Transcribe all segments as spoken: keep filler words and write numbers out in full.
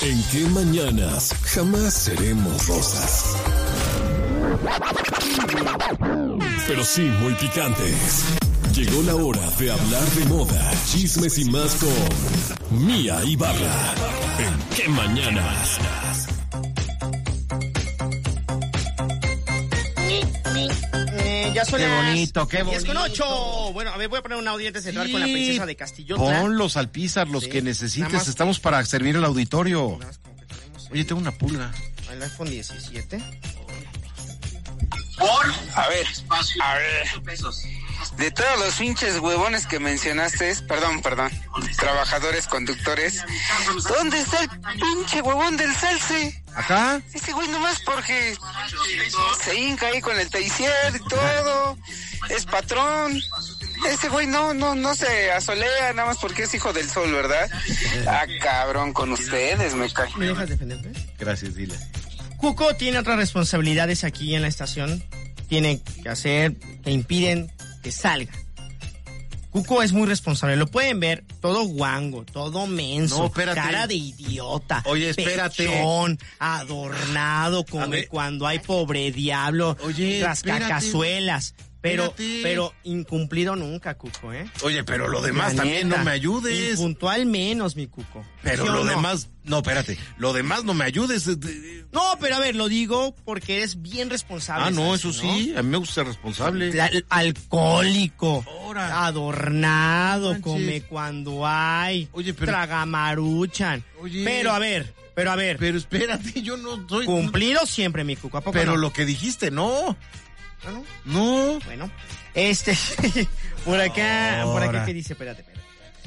¿En qué mañanas jamás seremos rosas? Pero sí muy picantes. Llegó la hora de hablar de moda, chismes y más con Mía Ibarra. ¿En qué mañanas? Eh, ya son qué las bonito, qué bonito. diez con ocho. Bueno, a ver, voy a poner un audio antes de entrar Sí. con la princesa de Castillo. Ponlos al pizar, los Sí. que necesites. Nada más- Estamos para servir al auditorio. Nada más como que tenemos Oye, tengo una pulga. el iPhone diecisiete. A ver, a ver. De todos los pinches huevones que mencionaste, perdón, perdón, trabajadores, conductores, ¿dónde está el pinche huevón del Salce? ¿Acá? Ese güey nomás porque se hinca ahí con el taisier y todo, es patrón. Ese güey no, no, no se asolea nada más porque es hijo del sol, ¿verdad? Ah, cabrón, con ustedes me cae. ¿Me dejas defenderte? Gracias, dile. Cuco tiene otras responsabilidades aquí en la estación. Tiene que hacer, que impiden que salga. Cuco es muy responsable. Lo pueden ver todo guango, todo menso, No, espérate. cara de idiota. Oye, espérate. Pechón, adornado, como ver. cuando hay pobre diablo, Oye, rascacazuelas. Pero, Espérate. pero incumplido nunca, Cuco, ¿eh? Oye, pero lo demás La también neta, no me ayudes. Impuntual menos, mi Cuco. Pero ¿Sí o lo no? demás, no, espérate. Lo demás no me ayudes. No, pero a ver, lo digo porque eres bien responsable. Ah, no, Salsi, eso sí. A mí me gusta ser responsable. La- el alcohólico, Ahora. adornado, Manches. come cuando hay, Oye, pero- tragamaruchan. Oye. Pero a ver, pero a ver, Pero espérate, yo no soy... cumplido siempre, mi Cuco, ¿a poco Pero no? lo que dijiste, no. ¿Ah, no? No. Bueno, este, por acá, por Ahora. acá, ¿qué dice? Espérate, espérate.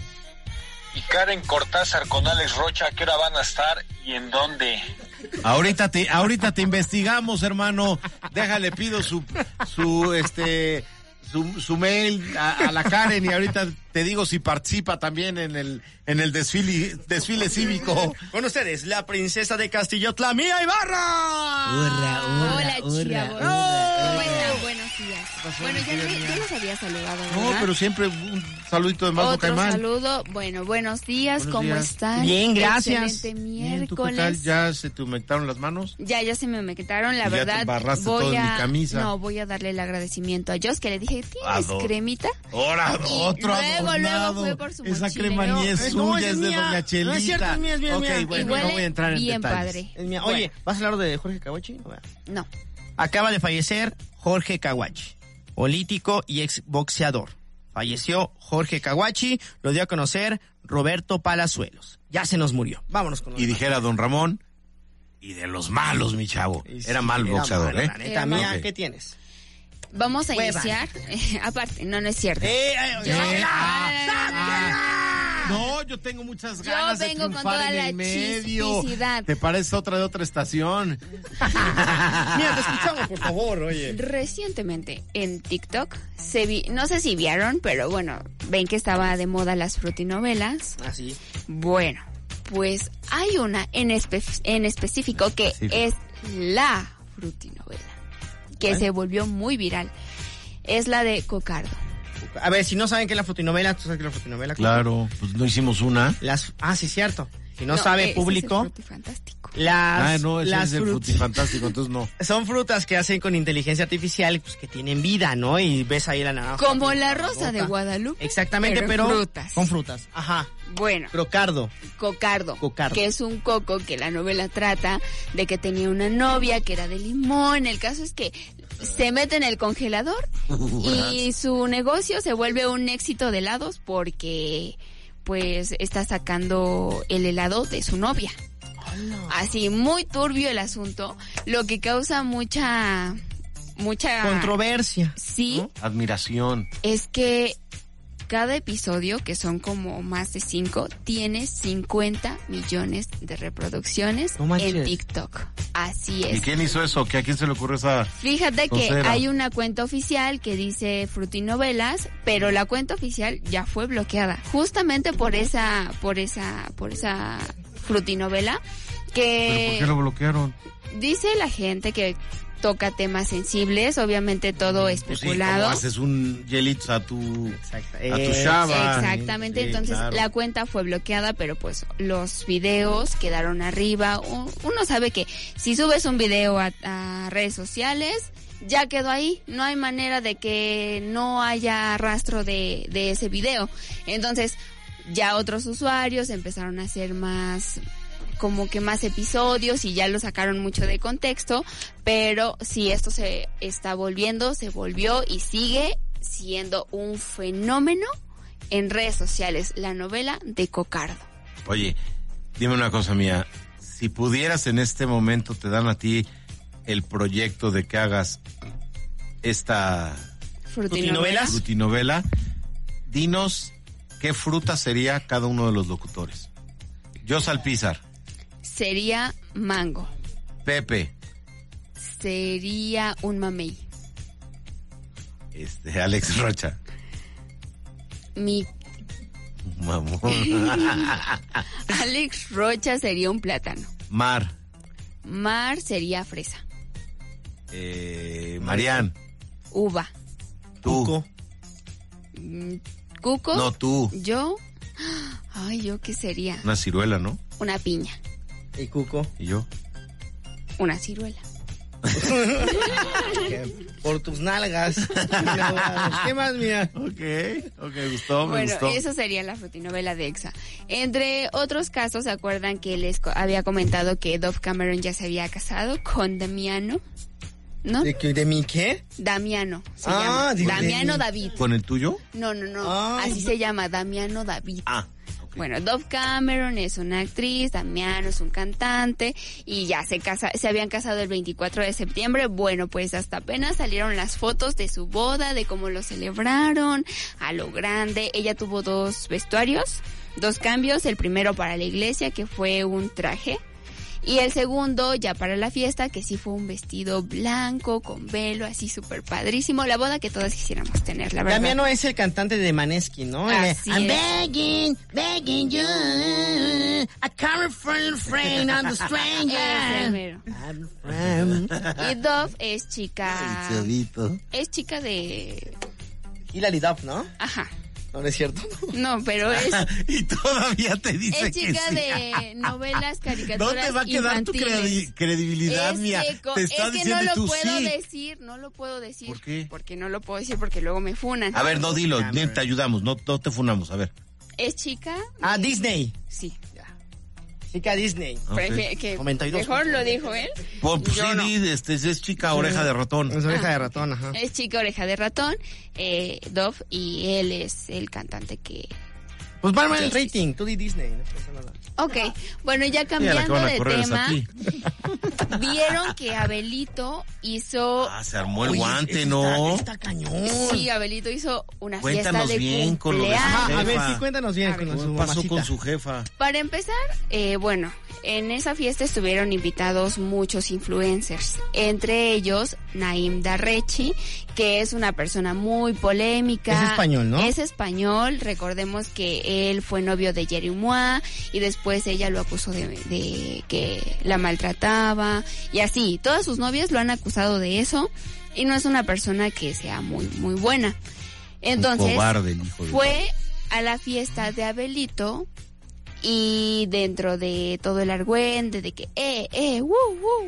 Y Karen Cortázar con Alex Rocha, ¿a qué hora van a estar y en dónde? Ahorita te, ahorita te investigamos, hermano. Déjale, pido su, su, este, su, su mail a, a la Karen y ahorita te digo si participa también en el, en el desfile, desfile cívico. Con ustedes, la princesa de Castillotla, Mía Ibarra. Hola, chavos. ¿Cómo están? Buenos días. Bueno, ya, le- ya los había saludado, ¿verdad? No, pero siempre un saludito de más no cae Otro mal. saludo. Bueno, buenos días. Buenos ¿Cómo días. están? Bien, gracias. Excelente Bien, ¿tú qué tal? miércoles. ¿Ya se te humectaron las manos? Ya, ya se me humectaron, la Y ya te verdad. embarraste voy todo en a, mi camisa. No, voy a darle el agradecimiento a Joss, que le dije, ¿tienes Ado- cremita? Ahora, Y otro luego, adornado. luego fue por su Esa mochila. crema ni es No, suya, esa es es de mía. Doña Chelita. No es cierto, es mía, es mía, es Ok, mía. bueno, Y no huele voy a entrar en bien detalles. padre. Es mía. Bueno. Oye, ¿vas a hablar de Jorge Caguachi? No. Acaba de fallecer Jorge Caguachi, político y exboxeador. Falleció Jorge Caguachi, lo dio a conocer Roberto Palazuelos. Ya se nos murió. Vámonos con los Y dijera don Ramón, y de los malos, mi chavo. Y sí, Era mal boxeador, malo, ¿eh? la neta, Era Mía, malo. ¿qué tienes? Vamos a Hueva. iniciar. Aparte, no, no es cierto. ¡Eh! eh, Yo- eh, Ah, No, yo tengo muchas Yo ganas de vengo con triunfar toda en la el medio. chispicidad. ¿Te parece otra de otra estación? Mira, te escuchamos, por favor, oye. Recientemente en TikTok se vi, no sé si vieron, pero bueno, ven que estaba de moda las frutinovelas. Así. Bueno, pues hay una en, espe- en específico que Específico. es la frutinovela, que ¿Cuál? se volvió muy viral. Es la de Cocardo. A ver, si no saben qué es la frutinovela, ¿tú sabes qué es la frutinovela? Claro, pues no hicimos una. Las, ah, sí, cierto. Si no, ese sabe es el público, Frutifantástico. las, Ah, no, ese las es el frut- frutifantástico, entonces no. son frutas que hacen con inteligencia artificial, pues que tienen vida, ¿no? Y ves ahí la naranja. Como pues, la con rosa de boca. Guadalupe. Exactamente, pero pero, frutas. con frutas. Ajá. Bueno, Crocardo. Cocardo, Cocardo. que es un coco que la novela trata de que tenía una novia que era de limón. El caso es que se mete en el congelador y su negocio se vuelve un éxito de helados porque pues está sacando el helado de su novia. Así, muy turbio el asunto, lo que causa mucha mucha Controversia. Sí, ¿no? Admiración. es que cada episodio, que son como más de cinco, tiene cincuenta millones de reproducciones No manches. en TikTok. Así ¿Y es. quién hizo eso? ¿Que ¿A quién se le ocurrió esa...? Fíjate que Tosera. hay una cuenta oficial que dice Frutinovelas, pero la cuenta oficial ya fue bloqueada, justamente por esa, por esa, por esa frutinovela ¿Pero por que qué lo bloquearon? dice la gente que toca temas sensibles, obviamente todo especulado. Pues sí, como haces un hielito a tu, Exacto. a tu Eh, chava. Exactamente, Sí, entonces claro. la cuenta fue bloqueada, pero pues los videos quedaron arriba. U- Uno sabe que si subes un video a, a redes sociales, ya quedó ahí, no hay manera de que no haya rastro de, de ese video. Entonces ya otros usuarios empezaron a hacer más, como que más episodios y ya lo sacaron mucho de contexto, pero sí, esto se está volviendo, se volvió y sigue siendo un fenómeno en redes sociales, la novela de Cocardo. Oye, dime una cosa mía, si pudieras en este momento, te dan a ti el proyecto de que hagas esta Frutinovelas. frutinovela, dinos qué fruta sería cada uno de los locutores. Yo Salpizar, Sería mango. Pepe, Sería un mamey. este, Alex Rocha, Mi mamón, Alex Rocha sería un plátano. Mar, Mar sería fresa. eh, Marian, Uva. tú, Cuco. Mm, Cuco. no tú, Yo. Ay, ¿yo qué sería? una ciruela, ¿no? Una piña. Y Cuco. Y yo. Una ciruela. Que por tus nalgas. Mira, ¿qué más, mira? Ok, ok, gustó, me Bueno, gustó. eso sería la frutinovela de Exa. Entre otros casos, ¿se acuerdan que les co- había comentado que Dove Cameron ya se había casado con Damiano? ¿No? ¿De, qué- de mi qué? Damiano se Ah, llama. de- Damiano de- David. ¿Con el tuyo? No, no, no. Ay, Así no. se llama, Damiano David. Ah, ok. Bueno, Dove Cameron es una actriz, Damiano es un cantante y ya se casa, se habían casado el veinticuatro de septiembre. Bueno, pues hasta apenas salieron las fotos de su boda, de cómo lo celebraron, a lo grande. Ella tuvo dos vestuarios, dos cambios, el primero para la iglesia, que fue un traje, y el segundo ya para la fiesta, que sí fue un vestido blanco con velo, así súper padrísimo. La boda que todas quisiéramos tener, la verdad. Damiano es el cantante de Maneskin, ¿no? Así I'm es. begging, begging you. I can't refrain on the Ese stranger. mero. I'm friend. Y Dove es chica... Cedito. Es chica de... Hilary Duff, ¿no? Ajá. No, no es cierto. No, pero es, Y todavía te dice es que chica sí. de novelas, caricaturas ¿Dónde va a quedar tu infantiles. credi- credibilidad, Es mía? que co- Te está es que diciendo no y lo tú puedo sí. decir, no lo puedo decir. ¿Por qué? Porque no lo puedo decir porque luego me funan. A ver, no dilo, Cameron. te ayudamos, no, no te funamos, a ver. Es chica... Ah, de- Disney. Sí. Chica Disney. Ok. Prefi- que noventa y dos. mejor lo dijo él. Pues, pues Yo sí, no. di, este, es chica oreja de ratón. Es oreja de ratón, ajá. Es chica oreja de ratón, eh, Dove, y él es el cantante que... Pues vamos el Sí, sí, rating. Tú di Disney. No pasa nada. Ok, bueno, ya Sí, a la que cambiando van a de correr es tema, a ti. vieron que Abelito hizo... Ah, se armó el Oye, guante, ese ¿no? Está, está cañón. Sí, Abelito hizo una Cuéntanos fiesta de bien con lo de su cumpleaños. Ajá, a ver, jefa. sí, cuéntanos bien A con ver. su ¿Qué pasó mamacita. con su jefa? Para empezar, eh, bueno, en esa fiesta estuvieron invitados muchos influencers, entre ellos Naim Darrechi, que es una persona muy polémica. Es español, ¿no? Es español, recordemos que él fue novio de Jerry Mois y después ella lo acusó de, de que la maltrataba y así. Todas sus novias lo han acusado de eso y no es una persona que sea muy, muy buena. Entonces, Un cobarde, el hijo de... fue a la fiesta de Abelito y dentro de todo el argüente de que, eh, eh, woo, woo,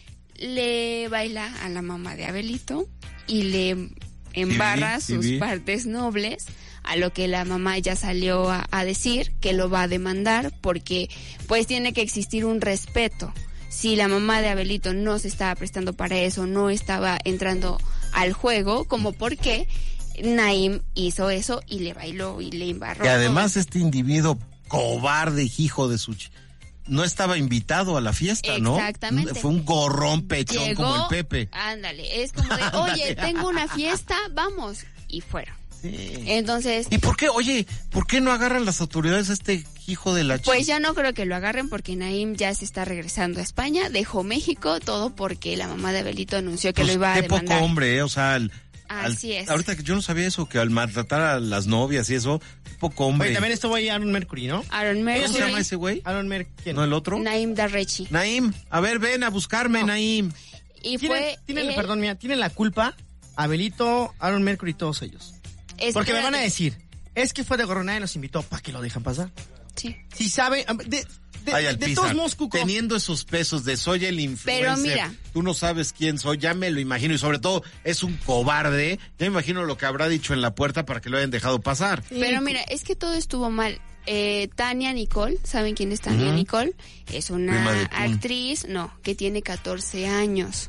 le baila a la mamá de Abelito y le embarra Sí vi, sí sus vi. partes nobles, a lo que la mamá ya salió a, a decir que lo va a demandar porque pues tiene que existir un respeto. Si la mamá de Abelito no se estaba prestando para eso, no estaba entrando al juego, como por qué Naim hizo eso y le bailó y le embarró. Que además este individuo cobarde, hijo de su... ch- No estaba invitado a la fiesta, ¿no? Exactamente. Fue un gorrón pechón Llegó, como el Pepe. Ándale, es como de, oye, tengo una fiesta, vamos. Y fueron. Entonces, ¿Y por qué, oye, por qué no agarran las autoridades a este hijo de la ch... pues ya no creo que lo agarren porque Naim ya se está regresando a España, dejó México, todo porque la mamá de Abelito anunció que Pues, lo iba a qué demandar. poco hombre, ¿eh? O sea, al- al- Así es. ahorita que yo no sabía eso, que al maltratar a las novias y eso, qué poco hombre. Oye, también estuvo ahí Aaron Mercury, ¿no? Aaron ¿Cómo se llama Mercury, ese güey? Aaron Mercury. ¿Quién? ¿No el otro? Naim Darrechi. Naim, a ver, ven a buscarme, Naim. Y tienen, fue tienen, él- perdón, mía, tienen la culpa Abelito, Aaron Mercury y todos ellos. Porque me van a decir, es que fue de Gorronada y nos invitó, ¿para qué lo dejan pasar? Sí. Si saben, de, de, Ay, de Alpizar, todos modos, Cuco. teniendo esos pesos de soy el influencer, Pero mira. tú no sabes quién soy, ya me lo imagino, y sobre todo es un cobarde, ya me imagino lo que habrá dicho en la puerta para que lo hayan dejado pasar. Pero mira, es que todo estuvo mal. Eh, Tania Nicole, ¿saben quién es Tania Ujú. Nicole? Es Prima una de Kun. actriz, no, que tiene catorce años.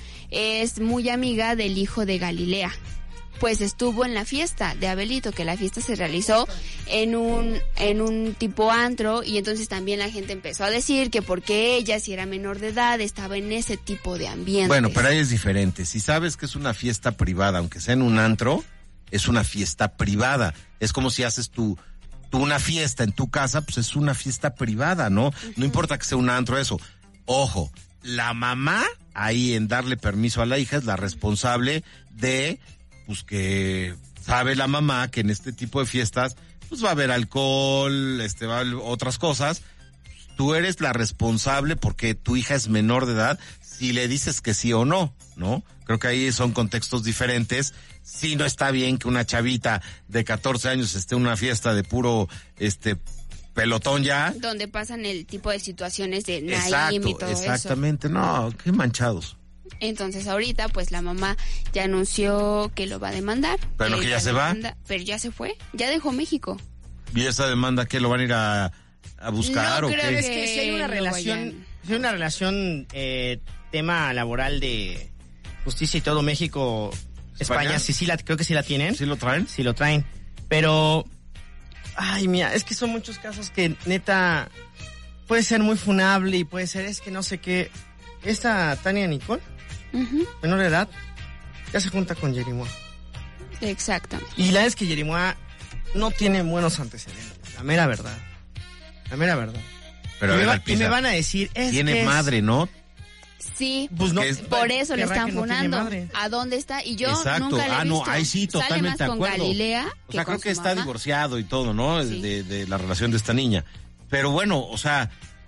Es muy amiga del hijo de Galilea. Pues estuvo en la fiesta de Abelito, que la fiesta se realizó en un en un tipo antro, y entonces también la gente empezó a decir que porque ella, si era menor de edad, estaba en ese tipo de ambiente. Bueno, pero ahí es diferente. Si sabes que es una fiesta privada, aunque sea en un antro, es una fiesta privada. Es como si haces tu, tu una fiesta en tu casa, pues es una fiesta privada, ¿no? Uh-huh. No importa que sea un antro, eso. Ojo, la mamá ahí en darle permiso a la hija es la responsable de, pues que sabe la mamá que en este tipo de fiestas, pues va a haber alcohol, este, va a haber otras cosas. Tú eres la responsable porque tu hija es menor de edad, si le dices que sí o no, ¿no? Creo que ahí son contextos diferentes. Sí, no está bien que una chavita de catorce años esté en una fiesta de puro, este, pelotón ya. Donde pasan el tipo de situaciones de Naim Exacto, y todo exactamente. eso. No, qué manchados. Entonces ahorita pues la mamá ya anunció que lo va a demandar. Pero que ya se va. Pero ya se fue, ya dejó México. ¿Y esa demanda qué lo van a ir a, a buscar No o creo qué? Es que si hay una lo relación, vayan. si hay una relación, eh, tema laboral de justicia y todo México, España, ¿España? sí, sí, la, creo que sí la tienen. ¿Sí lo traen? Sí lo traen. Pero, ay, mira, es que son muchos casos que neta puede ser muy funable y puede ser, es que no sé qué. Esta Tania Nicole, Uh-huh. menor de edad, ya se junta con Jerimois. Exactamente. Y la es que Jerimois no tiene buenos antecedentes, la mera verdad. La mera verdad. Pero y, a me ver, va- Alpizar, y me van a decir, es tiene que es- madre, ¿no? Sí, Pues no, que es- por eso le querrá están que no tiene funando. madre. ¿A dónde está? Y yo Exacto. nunca le he Ah, no, visto. ahí sí, Sale totalmente más de con acuerdo. Galilea O sea, que creo con que su está mamá. divorciado y todo, ¿no? Sí. De, de la relación de esta niña. Pero bueno, o sea,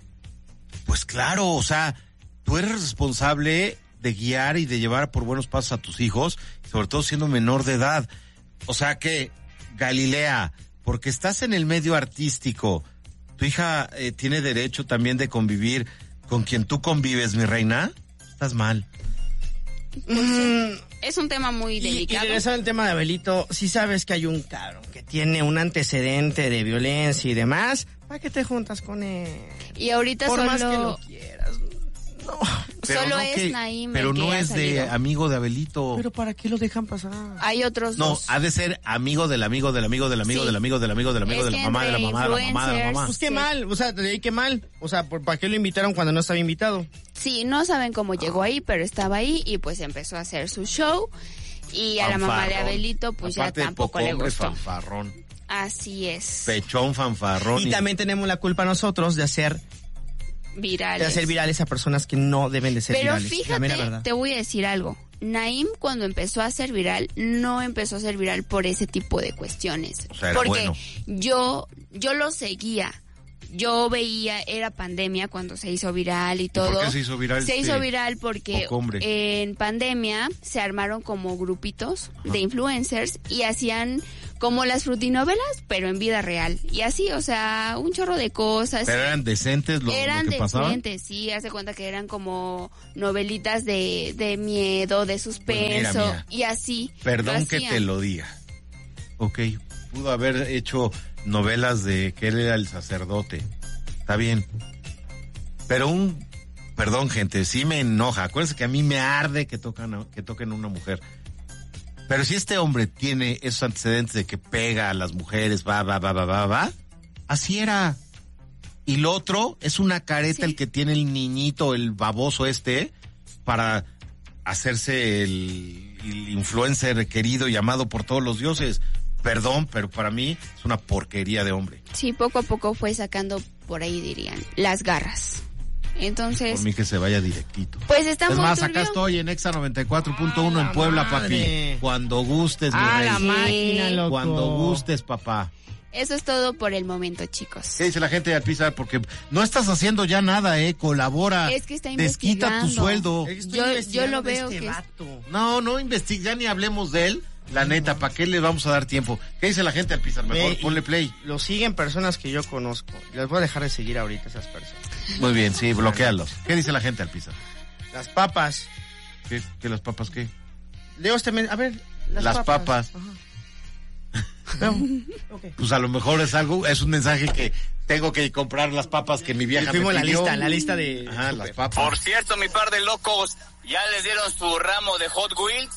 pues claro, o sea, tú eres responsable de guiar y de llevar por buenos pasos a tus hijos, sobre todo siendo menor de edad. O sea que, Galilea, porque estás en el medio artístico, tu hija eh, tiene derecho también de convivir con quien tú convives, mi reina. Estás mal. Mm, Es un tema muy Y, y delicado. regresando al tema de Abelito, si sabes que hay un cabrón que tiene un antecedente de violencia y demás, ¿para qué te juntas con él? Y ahorita Por solo, más que lo quieras. No. Pero solo no es que- Naim Pero el que no ha es de salido. amigo de Abelito. Pero ¿para qué lo dejan pasar? Hay otros No, dos. ha de ser amigo del amigo del amigo del amigo Sí. del amigo del amigo del amigo Es de la que mamá de la entre mamá de la mamá de la mamá. Pues qué Sí. mal, o sea, de ahí qué mal. O sea, ¿por- ¿para qué lo invitaron cuando no estaba invitado? Sí, no saben cómo llegó ahí, pero estaba ahí y pues empezó a hacer su show. Y a la mamá de Fanfarrón. Abelito pues Aparte ya de tampoco poco le hombre, gustó. fanfarrón. Así es. Pechón, fanfarrón. Y también tenemos la culpa nosotros de hacer, Virales. de hacer virales a personas que no deben de ser Pero virales. La mera fíjate, verdad. te voy a decir algo. Naim cuando empezó a ser viral, no empezó a ser viral por ese tipo de cuestiones. O sea, era Porque bueno. yo, yo lo seguía. Yo veía, era pandemia cuando se hizo viral y todo. por qué se hizo viral Se este hizo viral porque poco hombre? en pandemia se armaron como grupitos de influencers y hacían como las frutinovelas, pero en vida real. Y así, o sea, un chorro de cosas. Pero eran decentes lo, Eran lo que pasaba. decentes, sí, hace cuenta que eran como novelitas de, de miedo, de suspenso, Pues mira, mía. y así. Perdón lo que hacían. te lo diga. Ok, pudo haber hecho novelas de que él era el sacerdote. Está bien. Pero un... Perdón, gente, sí me enoja. Acuérdense que a mí me arde que, tocan a- que toquen a una mujer. Pero si este hombre tiene esos antecedentes de que pega a las mujeres, va, va, va, va, va, va, así era. Y lo otro es una careta Sí. el que tiene el niñito, el baboso este, para hacerse el, el influencer querido y amado por todos los dioses. Perdón, pero para mí es una porquería de hombre. Sí, poco a poco fue sacando, por ahí dirían, las garras. Entonces, Por mí que se vaya directito. pues está Es muy más, turbio. acá estoy en Exa noventa y cuatro punto uno ¡Ah, en la Puebla, madre! papi. Cuando gustes, mi Ah, rey. la máquina, loco. Cuando gustes, papá. Eso es todo por el momento, chicos. ¿Qué dice la gente de Alpizar? Porque no estás haciendo ya nada, ¿eh? Colabora. Es que está Desquita tu investigando. sueldo. Yo, yo lo veo este que... vato. No, no investiga, ya ni hablemos de él. La neta, ¿para qué le vamos a dar tiempo? ¿Qué dice la gente de Alpizar? Mejor Ve, ponle play. Lo siguen personas que yo conozco. Les voy a dejar de seguir ahorita esas personas. Muy bien, sí, bloquealos. ¿Qué dice la gente de Alpizar? Las papas. ¿Qué, qué las papas qué? Leo este men- a ver, las, Las papas. Ajá. No, okay. Pues a lo mejor es algo, es un mensaje que tengo que comprar las papas que mi vieja me Fuimos pidió. la lista, la lista de... Ajá, super. las papas. Por cierto, mi par de locos, ¿ya les dieron su ramo de Hot Wheels?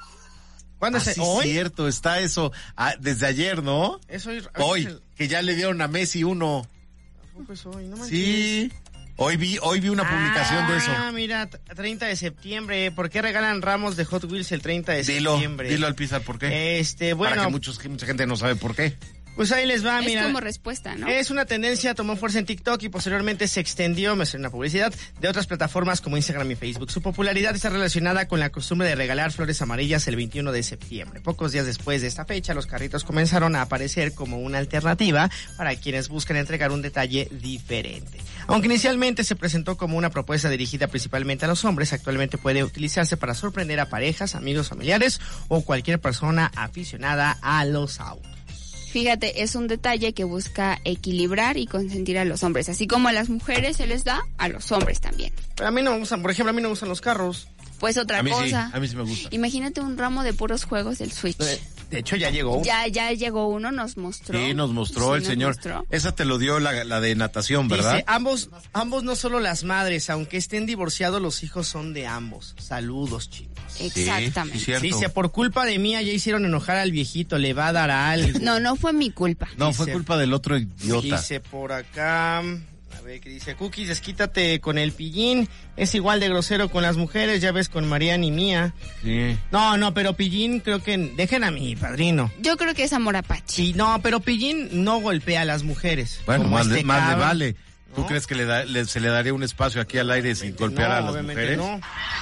¿Cuándo Ah, es? sí, ¿Hoy? cierto, está eso. Ah, desde ayer, ¿no? Es hoy. Hoy, Es que ya le dieron a Messi uno. el- pues hoy, no manches. Sí. Hoy vi, hoy vi una publicación de eso. Ah, mira, t- treinta de septiembre. ¿Por qué regalan ramos de Hot Wheels el treinta de Dilo, septiembre? dilo al Pizar, ¿por qué? Este, Para bueno, que muchos, que mucha gente no sabe por qué. pues ahí les va, Es mira. como respuesta, ¿no? Es una tendencia, tomó fuerza en TikTok y posteriormente se extendió, me suena una publicidad, de otras plataformas como Instagram y Facebook. Su popularidad está relacionada con la costumbre de regalar flores amarillas el veintiuno de septiembre. Pocos días después de esta fecha, los carritos comenzaron a aparecer como una alternativa para quienes buscan entregar un detalle diferente. Aunque inicialmente se presentó como una propuesta dirigida principalmente a los hombres, actualmente puede utilizarse para sorprender a parejas, amigos, familiares o cualquier persona aficionada a los autos. Fíjate, es un detalle que busca equilibrar y consentir a los hombres. Así como a las mujeres se les da, a los hombres también. Pero a mí no me gustan, por ejemplo, a mí no me gustan los carros. Pues otra A mí sí, cosa. a mí sí me gusta. Imagínate un ramo de puros juegos del Switch. De hecho, ya llegó. Ya, ya llegó uno, nos mostró. Sí, nos mostró Sí, el nos señor. mostró. Esa te lo dio la, la de natación, ¿verdad? Dice, ambos, ambos no solo las madres, aunque estén divorciados, los hijos son de ambos. Saludos, chicos. Exactamente. Sí, cierto. Dice, por culpa de mía ya hicieron enojar al viejito, le va a dar a algo. No, no fue mi culpa. No, fue Dice- culpa del otro idiota. Dice por acá, a ver qué dice, Cookies, desquítate con el pillín, es igual de grosero con las mujeres, ya ves con Mariana y Mía. Sí. No, no, pero Pillín creo que, dejen a mi padrino. Yo creo que es amor apache. Sí, no, pero Pillín no golpea a las mujeres. Bueno, como más, este le, más le cabrón. vale. ¿Tú ¿No? crees que le da, le- se le daría un espacio aquí al aire sin golpear No, a las obviamente mujeres? no.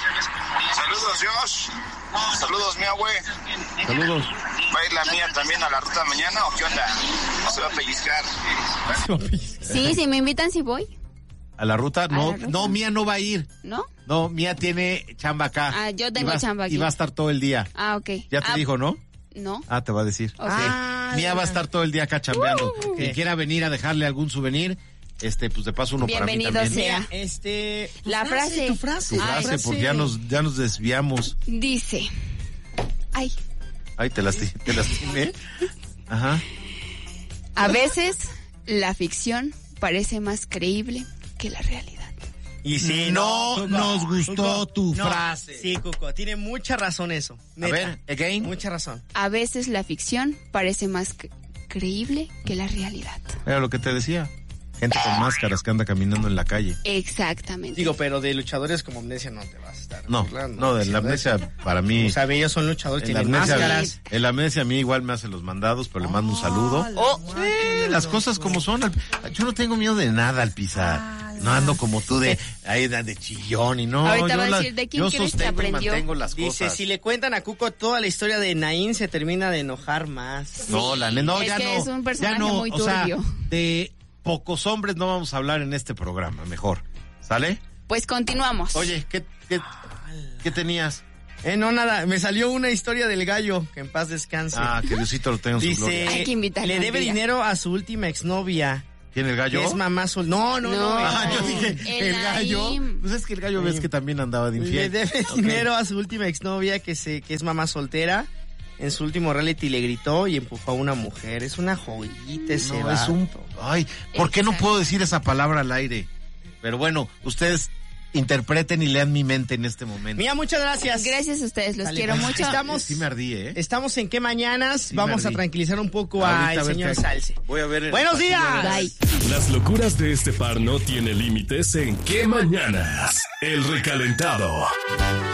Saludos, Josh. Saludos, mi abue. Saludos. ¿Va a ir la mía también a la ruta mañana o qué onda? No se va a pellizcar. Sí, si me invitan, sí voy, ¿A la ruta? No, la ruta? no, Mía no va a ir. ¿no? No, Mía tiene chamba acá. Ah, yo tengo Y va- chamba aquí. Y va a estar todo el día. Ah, ok. Ya te Ah, dijo, ¿no? No. Ah, te va a decir. Ok. Ah, Mía va a estar todo el día acá chambeando. Uh, Quien ok. quiera venir a dejarle algún souvenir, este, pues de paso uno para mí Bienvenido también. sea. Mira, este... tu La frase. Tu frase. Tu Ay. frase, porque ya nos, ya nos desviamos. Dice. Ay, Ay, te lastimé. Te lastimé. Ajá. a veces la ficción parece más creíble que la realidad. Y sí, No Cuco, nos gustó Cuco, tu no, frase. Sí, Cuco, tiene mucha razón eso. Neta. ver, again. Mucha razón. A veces la ficción parece más cre- creíble que la realidad. Era lo que te decía. Gente con máscaras que anda caminando en la calle. Exactamente. Digo, pero de luchadores como Amnesia no te vas a estar No, burlando. no, de la amnesia para mí. O sea, ellos son luchadores, En la tienen amnesia, máscaras. en la amnesia a mí igual me hace los mandados, pero le mando un saludo. Oh, Sí, las cosas como son. Al- Yo no tengo miedo de nada al pisar. No ando como tú de ahí de, de chillón y no. Ahorita yo va a la- decir, ¿de quién yo crees que sostengo y aprendió? mantengo las Dice, cosas. si le cuentan a Cuco toda la historia de Naín, se termina de enojar más. No, la ne- no, Es ya que no. es un personaje ya no, muy o sea, turbio. de pocos hombres no vamos a hablar en este programa, mejor. ¿Sale? Pues continuamos. Oye, ¿qué, qué, qué tenías? Eh, no, nada, me salió una historia del gallo, que en paz descanse. Ah, que Diosito lo tenga en su Dice, gloria. Hay que invitarlo le un debe día. dinero a su última exnovia, ¿Quién, el gallo? que es mamá sol... No, no, no. No. Ah, eh, yo dije, El el, gallo. Naim. Pues es que el gallo ves que también andaba de Le infiel. debe Ok. dinero a su última exnovia, que, se, que es mamá soltera. En su último reality le gritó y empujó a una mujer. Es una joyita ese No, es vato. un... Ay, ¿por qué no Exacto. puedo decir esa palabra al aire? Pero bueno, ustedes interpreten y lean mi mente en este momento. Mía, muchas gracias. Gracias a ustedes, los Dale, quiero pues, mucho. estamos- Sí me ardí, ¿eh? Estamos en qué mañanas. Sí, Vamos me a ardí. tranquilizar un poco Ahorita al a ver señor qué- Salce. Voy a ver... el ¡Buenos pasillo días! de- Bye. Las locuras de este par no tienen límites en qué mañanas. El recalentado.